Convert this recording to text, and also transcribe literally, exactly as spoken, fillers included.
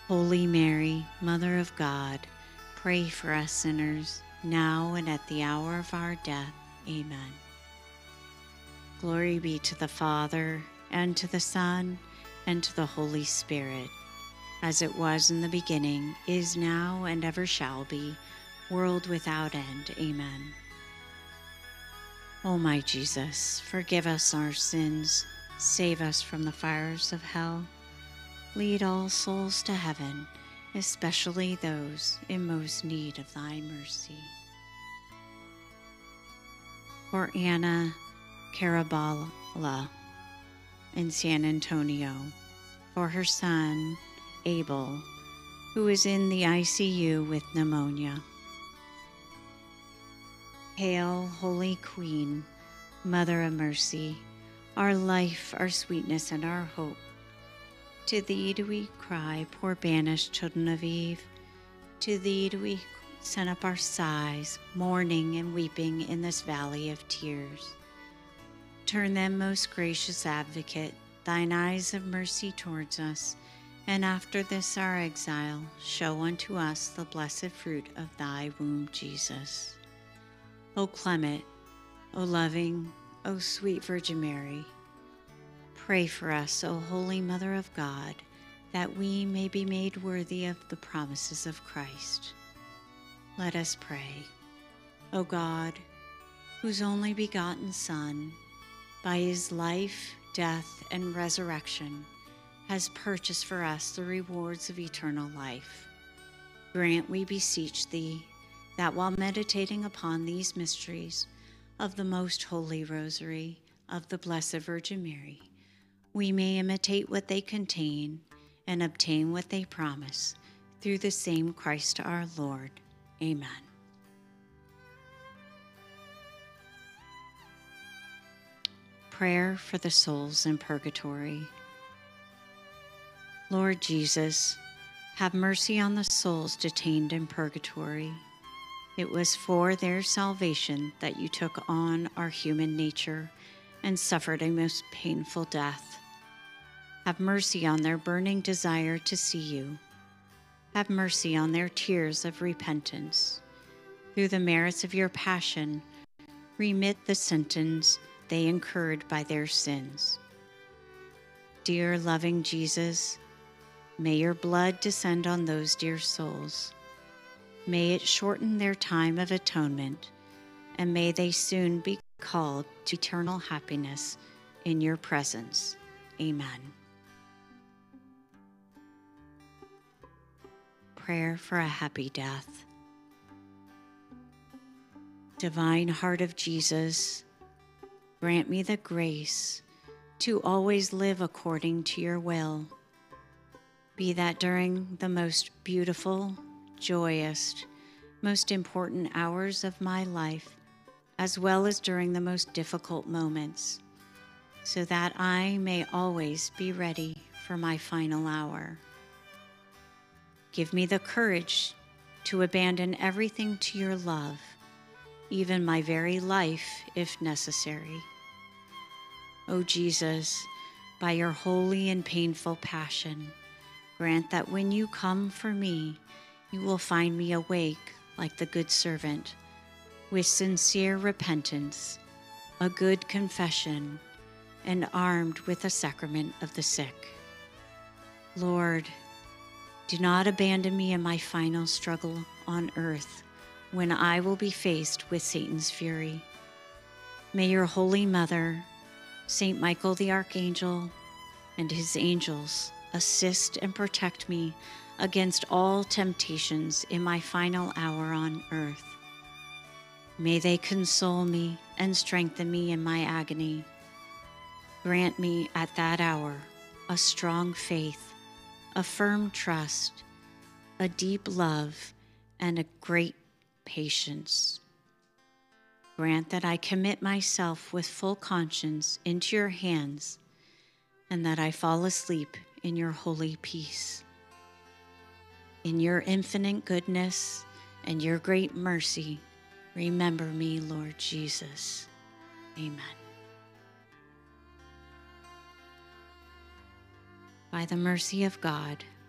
Holy Mary, Mother of God, pray for us sinners, now and at the hour of our death. Amen. Glory be to the Father, and to the Son, and to the Holy Spirit, as it was in the beginning, is now, and ever shall be, world without end. Amen. O my Jesus, forgive us our sins, save us from the fires of hell, lead all souls to heaven, especially those in most need of thy mercy. For Anna Carabala in San Antonio, for her son, Abel, who is in the I C U with pneumonia. Hail, Holy Queen, Mother of Mercy, our life, our sweetness, and our hope. To thee do we cry, poor banished children of Eve. To thee do we send up our sighs, mourning and weeping in this valley of tears. Turn then, most gracious Advocate, thine eyes of mercy towards us, and after this our exile, show unto us the blessed fruit of thy womb, Jesus. O clement, O loving, O sweet Virgin Mary, pray for us, O Holy Mother of God, that we may be made worthy of the promises of Christ. Let us pray. O God, whose only begotten Son, by his life, death, and resurrection, has purchased for us the rewards of eternal life, grant, we beseech thee, that while meditating upon these mysteries of the most holy Rosary of the Blessed Virgin Mary, we may imitate what they contain and obtain what they promise, through the same Christ our Lord. Amen. Prayer for the souls in purgatory. Lord Jesus, have mercy on the souls detained in purgatory. It was for their salvation that you took on our human nature and suffered a most painful death. Have mercy on their burning desire to see you. Have mercy on their tears of repentance. Through the merits of your passion, remit the sentence they incurred by their sins. Dear loving Jesus, may your blood descend on those dear souls. May it shorten their time of atonement, and may they soon be called to eternal happiness in your presence. Amen. Prayer for a happy death. Divine Heart of Jesus, grant me the grace to always live according to your will. Be that during the most beautiful, joyous, most important hours of my life, as well as during the most difficult moments, so that I may always be ready for my final hour. Give me the courage to abandon everything to your love, even my very life if necessary. O Jesus, by your holy and painful passion, grant that when you come for me, you will find me awake like the good servant, with sincere repentance, a good confession, and armed with the sacrament of the sick. Lord, do not abandon me in my final struggle on earth, when I will be faced with Satan's fury. May your Holy Mother, Saint Michael the Archangel, and his angels assist and protect me against all temptations in my final hour on earth. May they console me and strengthen me in my agony. Grant me at that hour a strong faith, a firm trust, a deep love, and a great patience. Grant that I commit myself with full conscience into your hands, and that I fall asleep in your holy peace. In your infinite goodness and your great mercy, remember me, Lord Jesus. Amen. By the mercy of God,